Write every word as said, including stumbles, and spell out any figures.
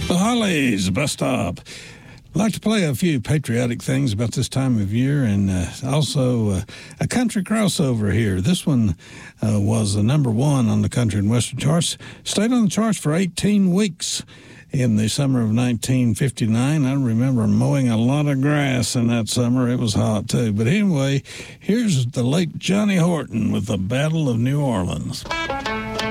The Hollies, Bus Stop. I'd like to play a few patriotic things about this time of year, and uh, also uh, a country crossover here. This one uh, was the number one on the country and western charts. Stayed on the charts for eighteen weeks in the summer of nineteen fifty-nine. I remember mowing a lot of grass in that summer. It was hot, too. But anyway, here's the late Johnny Horton with the Battle of New Orleans.